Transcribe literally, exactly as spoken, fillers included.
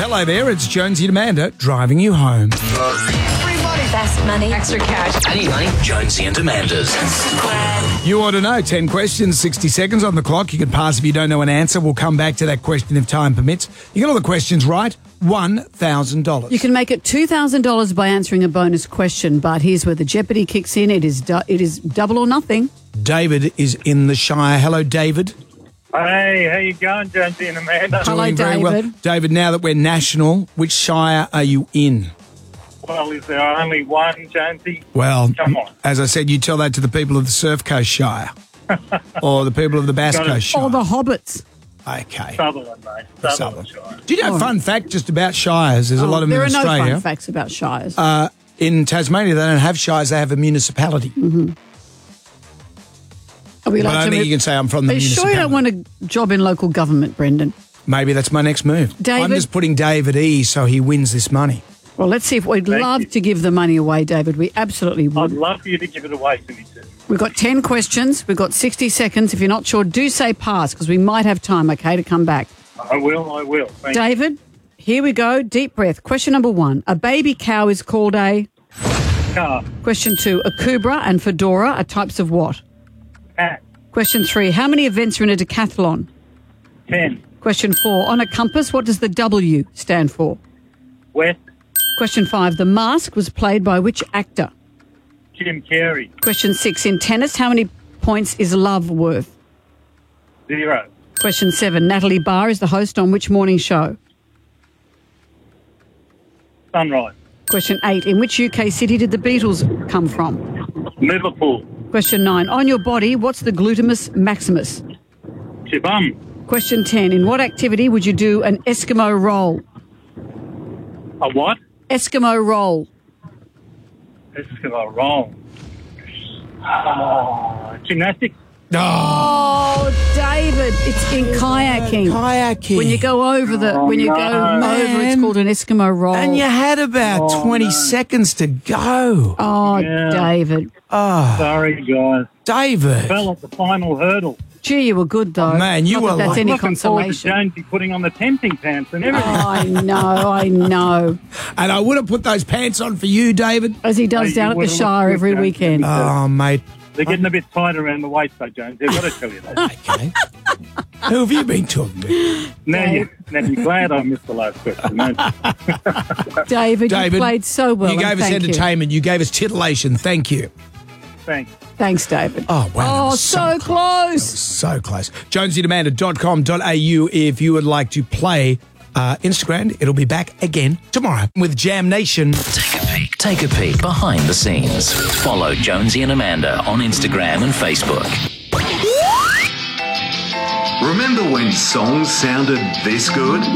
Hello there, it's Jonesy and Amanda driving you home. Best money. Extra cash. I need money. Jonesy and Amanda's. You ought to know. ten questions, sixty seconds on the clock. You can pass if you don't know an answer. We'll come back to that question if time permits. You get all the questions right, one thousand dollars. You can make it two thousand dollars by answering a bonus question, but here's where the Jeopardy kicks in. It is du- it is double or nothing. David is in the Shire. Hello, David. Hey, how you going, Jonesy and Amanda? Hello, Doing very well. David. David, now that we're national, which Shire are you in? Well, is there only one, Jonesy? Well, Come on. as I said, you tell that to the people of the Surf Coast Shire or the people of the Bass Got it. Coast Shire. Or the Hobbits. Okay. Sutherland, mate. The Sutherland. Sutherland. Shire. Do you know a fun fact just about shires? There's a lot of them there in are Australia. no fun facts about shires. Uh, in Tasmania, they don't have shires, they have a municipality. Mm-hmm. Are we But allowed I to don't think move- you can say I'm from the Are you sure municipality. you don't want a job in local government, Brendan? Maybe that's my next move. David? I'm just putting David E so he wins this money. Well, let's see if we'd Thank love you. to give the money away, David. We absolutely I'd would. love for you to give it away to me, too. We've got ten questions. We've got sixty seconds. If you're not sure, do say pass because we might have time, okay, to come back. I will, I will. Thank you. David, here we go. Deep breath. Question number one. A baby cow is called a... Car, Question two. A kubra and fedora are types of what? hat, Question three. How many events are in a decathlon? ten, Question four. On a compass, what does the W stand for? west, Question five. The Mask was played by which actor? Jim Carrey, Question six. In tennis, how many points is love worth? zero, Question seven. Natalie Barr is the host on which morning show? sunrise, Question eight. In which U K city did the Beatles come from? Liverpool, Question nine. On your body, what's the glutamus maximus? Chibum, Question ten. In what activity would you do an Eskimo roll? a what? Eskimo roll. This is going to wrong. Oh, gymnastics, Oh, David, it's in kayaking. Kayaking. When you go over the, Oh, when you go no. over, it's Man. called an Eskimo roll. And you had about Oh, twenty no. seconds to go. Oh, Yeah. David. Oh, sorry, guys. David. Fell at the final hurdle. Gee, you were good, though. Oh, man, you Not that were that's like- any Looking forward to consolation. Jonesy putting on the tempting pants and everything. Oh, I know, I know. And I would have put those pants on for you, David. As he does Oh, you down at the would've Shire looked every good, weekend. Jonesy. Oh, mate. They're getting a bit tight around the waist, though, Jones. I've got to tell you that. Okay. Who have you been talking to? Now, you, now you're glad I missed the last question, aren't you? David, David, you played so well. You and gave us thank you. entertainment. You. gave us titillation. Thank you. Thanks. Thanks, David. Oh, wow. that Oh, was so close. So close. jonesy demander dot com dot a u if you would like to play uh, Instagram. It'll be back again tomorrow with Jam Nation. Take a peek. Take a peek behind the scenes. Follow Jonesy and Amanda on Instagram and Facebook. Remember when songs sounded this good?